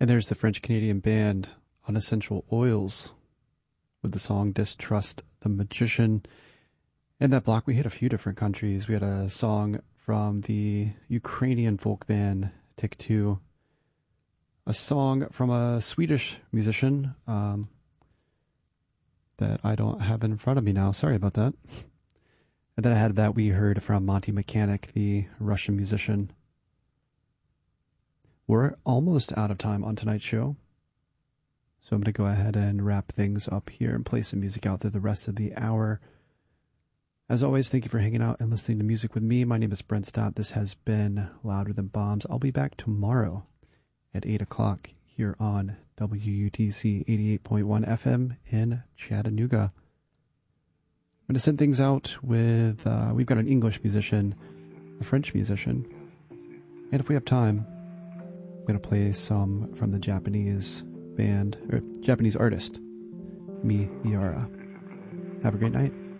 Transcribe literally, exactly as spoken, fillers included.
And there's the French-Canadian band Unessential Oils with the song Distrust the Magician. In that block, we hit a few different countries. We had a song from the Ukrainian folk band Tick Two, a song from a Swedish musician um, that I don't have in front of me now. Sorry about that. And then ahead of that, we heard from Monty Mechanic, the Russian musician. We're almost out of time on tonight's show, so I'm going to go ahead and wrap things up here and play some music out through the rest of the hour. As always, thank you for hanging out and listening to music with me. My name is Brent Stott. This has been Louder Than Bombs. I'll be back tomorrow at eight o'clock here on W U T C eighty-eight point one F M in Chattanooga. I'm going to send things out with, uh, we've got an English musician, a French musician, and if we have time, I'm going to play some from the Japanese band, or Japanese artist, Mi Yara. Have a great night.